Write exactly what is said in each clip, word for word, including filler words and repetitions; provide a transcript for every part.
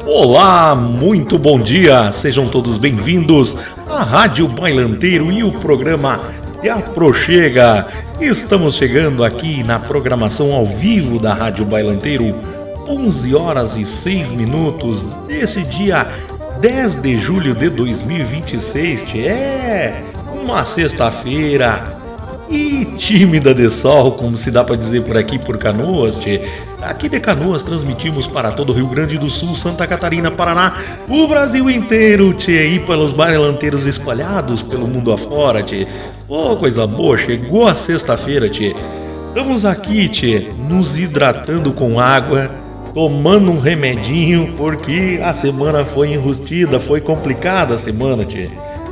Olá, muito bom dia, sejam todos bem-vindos à Rádio Bailanteiro e o programa Te Aproxega. Estamos chegando aqui na programação ao vivo da Rádio Bailanteiro, onze horas e seis minutos desse dia dez de julho de dois mil e vinte e seis. É uma sexta-feira e tímida de sol, como se dá para dizer por aqui por Canoas, tchê. Aqui de Canoas transmitimos para todo o Rio Grande do Sul, Santa Catarina, Paraná, o Brasil inteiro, tchê, e pelos bailanteiros espalhados pelo mundo afora, tchê. Ô, coisa boa, chegou a sexta-feira, tchê. Estamos aqui, tchê, nos hidratando com água, tomando um remedinho, porque a semana foi enrustida, foi complicada a semana, tchê.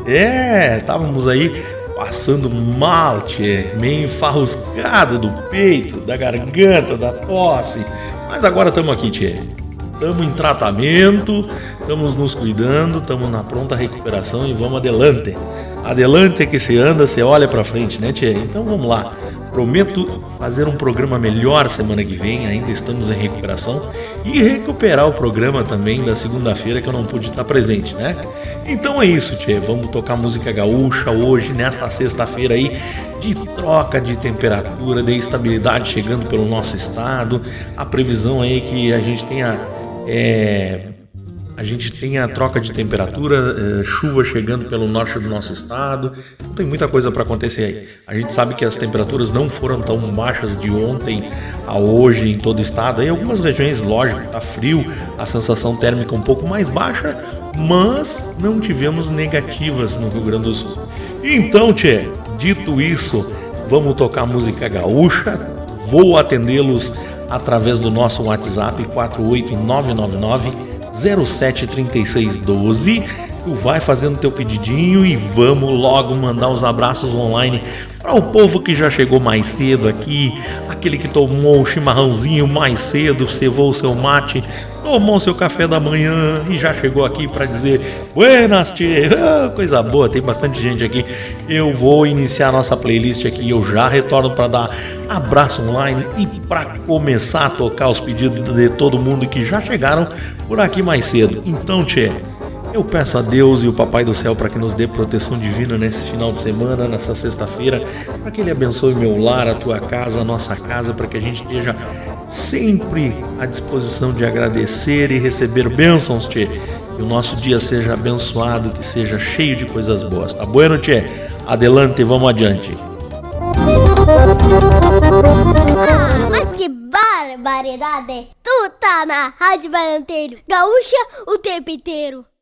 É, estávamos aí passando mal, tchê, meio enfarruscado do peito, da garganta, da tosse. Mas agora estamos aqui, tchê. Estamos em tratamento, estamos nos cuidando, estamos na pronta recuperação e vamos adelante. Adelante que se anda, se olha pra frente, né, tchê? Então vamos lá. Prometo fazer um programa melhor semana que vem, ainda estamos em recuperação, e recuperar o programa também da segunda-feira que eu não pude estar presente, né? Então é isso, tchê, vamos tocar música gaúcha hoje, nesta sexta-feira aí, de troca de temperatura, de estabilidade chegando pelo nosso estado, a previsão aí que a gente tenha... É... A gente tem a troca de temperatura, eh, chuva chegando pelo norte do nosso estado, então tem muita coisa para acontecer aí. A gente sabe que as temperaturas não foram tão baixas de ontem a hoje em todo o estado. Em algumas regiões, lógico, está frio, a sensação térmica um pouco mais baixa, mas não tivemos negativas no Rio Grande do Sul. Então, tchê, dito isso, vamos tocar música gaúcha. Vou atendê-los através do nosso WhatsApp quatro oito nove nove nove zero sete três seis um dois. Tu vai fazendo teu pedidinho e vamos logo mandar os abraços online para o povo que já chegou mais cedo aqui, aquele que tomou um chimarrãozinho mais cedo, cevou o seu mate, tomou o seu café da manhã e já chegou aqui para dizer buenas, tchê, ah, coisa boa, tem bastante gente aqui. Eu vou iniciar a nossa playlist aqui, eu já retorno para dar abraço online e para começar a tocar os pedidos de todo mundo que já chegaram por aqui mais cedo. Então, tchê, eu peço a Deus e o Papai do Céu para que nos dê proteção divina nesse final de semana, nessa sexta-feira, para que Ele abençoe meu lar, a tua casa, a nossa casa, para que a gente esteja sempre à disposição de agradecer e receber bênçãos, tchê. Que o nosso dia seja abençoado, que seja cheio de coisas boas, tá bueno, tchê? Adelante, vamos adiante. Ah, mas que barbaridade! Tu tá na Rádio Bailanteiro, gaúcha o tempo inteiro.